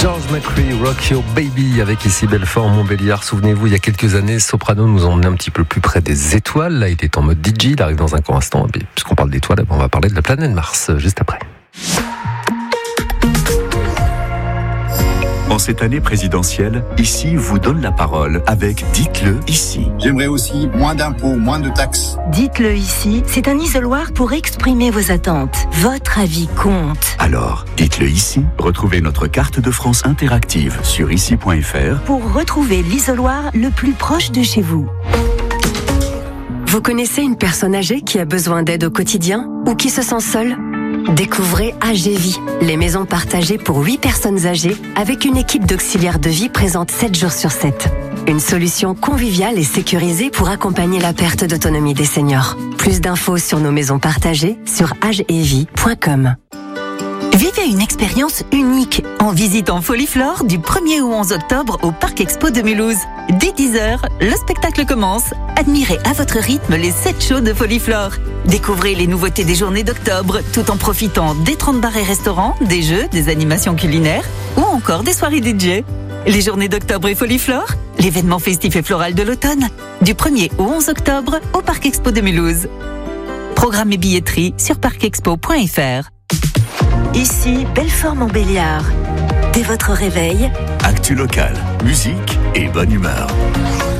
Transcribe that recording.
George McCrae, Rock Your Baby, avec ici Belfort, Montbéliard. Souvenez-vous, il y a quelques années, Soprano nous emmenait un petit peu plus près des étoiles. Là, il est en mode DJ, il arrive dans un court instant. Et puis, puisqu'on parle d'étoiles, on va parler de la planète Mars, juste après. En cette année présidentielle, Ici vous donne la parole avec Dites-le ici. J'aimerais aussi moins d'impôts, moins de taxes. Dites-le ici, c'est un isoloir pour exprimer vos attentes. Votre avis compte. Alors, dites-le ici. Retrouvez notre carte de France interactive sur ici.fr pour retrouver l'isoloir le plus proche de chez vous. Vous connaissez une personne âgée qui a besoin d'aide au quotidien ou qui se sent seule ? Découvrez AGVie, les maisons partagées pour 8 personnes âgées avec une équipe d'auxiliaires de vie présente 7 jours sur 7. Une solution conviviale et sécurisée pour accompagner la perte d'autonomie des seniors. Plus d'infos sur nos maisons partagées sur agevie.com. Vivez une expérience unique en visitant Foliflore du 1er au 11 octobre au Parc Expo de Mulhouse. Dès 10h, le spectacle commence. Admirez à votre rythme les 7 shows de Foliflore. Découvrez les nouveautés des journées d'octobre tout en profitant des 30 bars et restaurants, des jeux, des animations culinaires ou encore des soirées DJ. Les journées d'octobre et Foliflore, l'événement festif et floral de l'automne, du 1er au 11 octobre au Parc Expo de Mulhouse. Programme et billetterie sur parcexpo.fr. Ici, Belfort-Montbéliard. Dès votre réveil, Actu local, musique et bonne humeur.